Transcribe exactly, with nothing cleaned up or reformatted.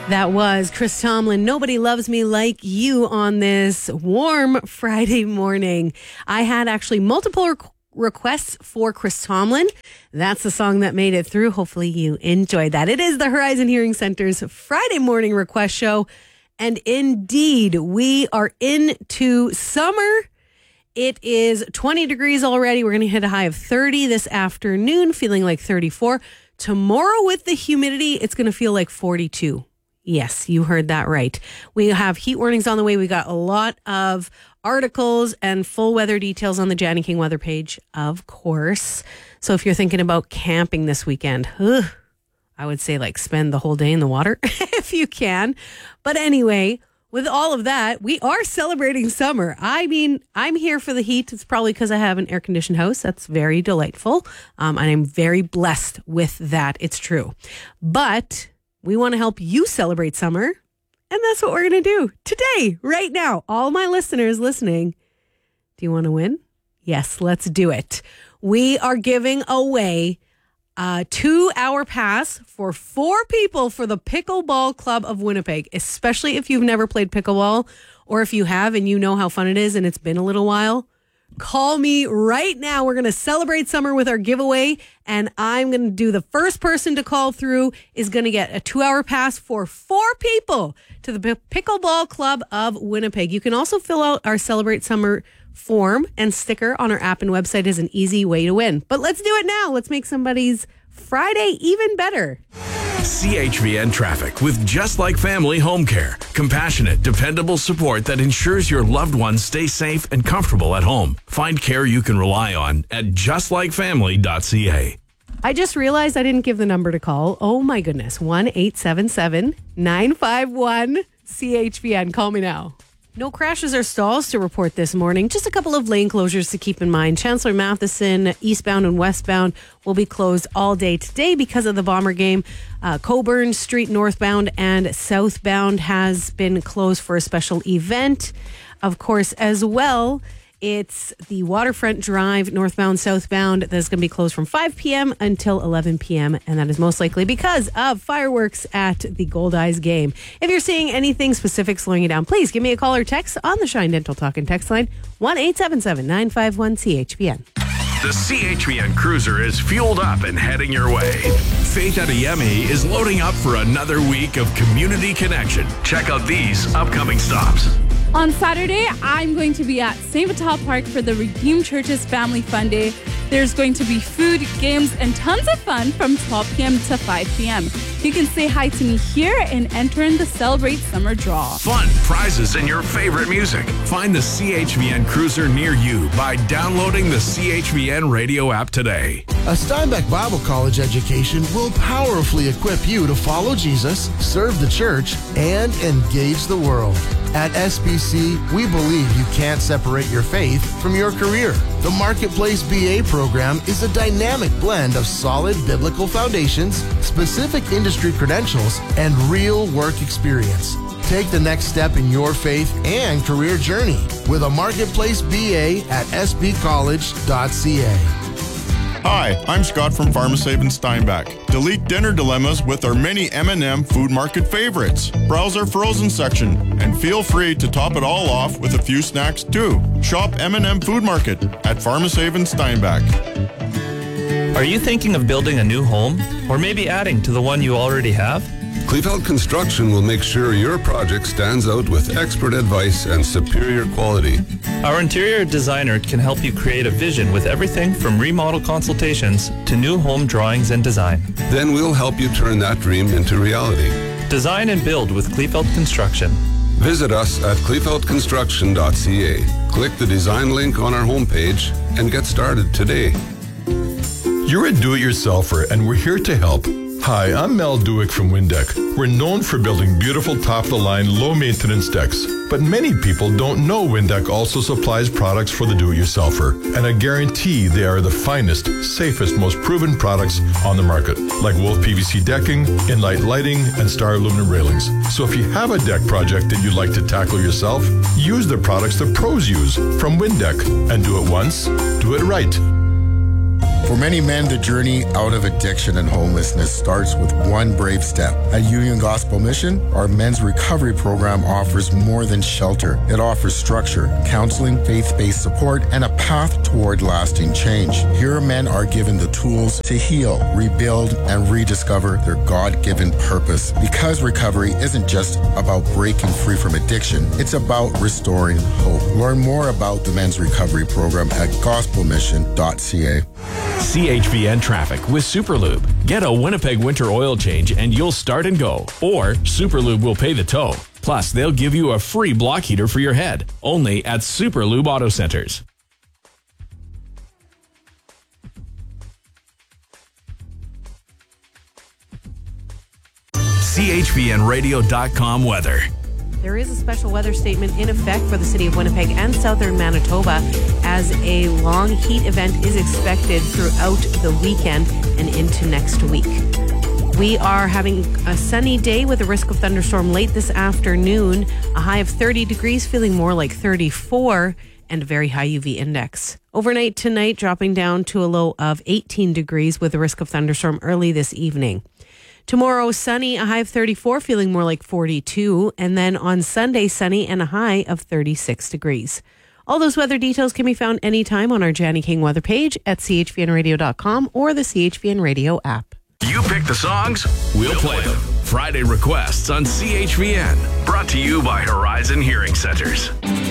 That was Chris Tomlin, Nobody Loves Me Like You, on this warm Friday morning. I had actually multiple rec- requests for Chris Tomlin. That's the song that made it through. Hopefully you enjoyed that. It is the Horizon Hearing Center's Friday morning request show. And indeed, we are into summer. It is twenty degrees already. We're going to hit a high of thirty this afternoon, feeling like thirty-four. Tomorrow with the humidity, it's going to feel like forty-two. Yes, you heard that right. We have heat warnings on the way. We got a lot of articles and full weather details on the Janny King weather page, of course. So if you're thinking about camping this weekend, ugh, I would say like spend the whole day in the water if you can. But anyway, with all of that, we are celebrating summer. I mean, I'm here for the heat. It's probably because I have an air-conditioned house. That's very delightful. Um, and I'm very blessed with that. It's true. But we want to help you celebrate summer, and that's what we're going to do today, right now. All my listeners listening, do you want to win? Yes, let's do it. We are giving away a two-hour pass for four people for the Pickleball Club of Winnipeg, especially if you've never played pickleball, or if you have and you know how fun it is and it's been a little while. Call me right now. We're going to celebrate summer with our giveaway, and I'm going to do the first person to call through is going to get a two-hour pass for four people to the Pickleball Club of Winnipeg. You can also fill out our Celebrate Summer form and sticker on our app and website is an easy way to win. But let's do it now. Let's make somebody's Friday even better. C H V N Traffic with Just Like Family Home Care. Compassionate, dependable support that ensures your loved ones stay safe and comfortable at home. Find care you can rely on at just like family dot c a. I just realized I didn't give the number to call. Oh my goodness. one eight seven seven, nine five one, C H V N. Call me now. No crashes or stalls to report this morning. Just a couple of lane closures to keep in mind. Chancellor Matheson, eastbound and westbound, will be closed all day today because of the Bomber game. Uh, Coburn Street northbound and southbound has been closed for a special event. Of course, as well, it's the Waterfront Drive northbound, southbound that's going to be closed from five p.m. until eleven p.m. And that is most likely because of fireworks at the Gold Eyes game. If you're seeing anything specific slowing you down, please give me a call or text on the Shine Dental Talk and text line one eight seven seven, nine five one, C H V N. The C H V N Cruiser is fueled up and heading your way. Faith Adeyemi is loading up for another week of community connection. Check out these upcoming stops. On Saturday, I'm going to be at Saint Vital Park for the Redeemed Church's Family Fun Day. There's going to be food, games, and tons of fun from twelve p.m. to five p.m. You can say hi to me here and enter in the Celebrate Summer draw. Fun, prizes, and your favorite music. Find the C H V N Cruiser near you by downloading the C H V N radio app today. A Steinbeck Bible College education will powerfully equip you to follow Jesus, serve the church, and engage the world. At S B C, we believe you can't separate your faith from your career. The Marketplace B A program is a dynamic blend of solid biblical foundations, specific industry credentials, and real work experience. Take the next step in your faith and career journey with a Marketplace B A at s b college dot c a. Hi, I'm Scott from Pharmasave in Steinbeck. Delete dinner dilemmas with our many M and M Food Market favorites. Browse our frozen section and feel free to top it all off with a few snacks too. Shop M and M Food Market at Pharmasave in Steinbeck. Are you thinking of building a new home or maybe adding to the one you already have? Kleefeld Construction will make sure your project stands out with expert advice and superior quality. Our interior designer can help you create a vision with everything from remodel consultations to new home drawings and design. Then we'll help you turn that dream into reality. Design and build with Kleefeld Construction. Visit us at kleefeld construction dot c a. Click the design link on our homepage and get started today. You're a do-it-yourselfer and we're here to help. Hi, I'm Mel Dewick from Windeck. We're known for building beautiful top-of-the-line, low-maintenance decks. But many people don't know Windeck also supplies products for the do-it-yourselfer. And I guarantee they are the finest, safest, most proven products on the market. Like Wolf P V C decking, Inlight lighting, and Star aluminum railings. So if you have a deck project that you'd like to tackle yourself, use the products the pros use from Windeck. And do it once, do it right. For many men, the journey out of addiction and homelessness starts with one brave step. At Union Gospel Mission, our men's recovery program offers more than shelter. It offers structure, counseling, faith-based support, and a path toward lasting change. Here, men are given the tools to heal, rebuild, and rediscover their God-given purpose. Because recovery isn't just about breaking free from addiction, it's about restoring hope. Learn more about the men's recovery program at gospel mission dot c a. C H V N Traffic with Superlube. Get a Winnipeg winter oil change and you'll start and go. Or Superlube will pay the tow. Plus, they'll give you a free block heater for your head. Only at Superlube Auto Centers. C H V N radio dot com weather. There is a special weather statement in effect for the city of Winnipeg and southern Manitoba as a long heat event is expected throughout the weekend and into next week. We are having a sunny day with a risk of thunderstorm late this afternoon, a high of thirty degrees, feeling more like thirty-four, and a very high U V index. Overnight tonight, dropping down to a low of eighteen degrees with a risk of thunderstorm early this evening. Tomorrow, sunny, a high of thirty-four, feeling more like forty-two. And then on Sunday, sunny and a high of thirty-six degrees. All those weather details can be found anytime on our Janny King weather page at c h v n radio dot com or the C H V N Radio app. You pick the songs, we'll play them. Friday requests on C H V N. Brought to you by Horizon Hearing Centers.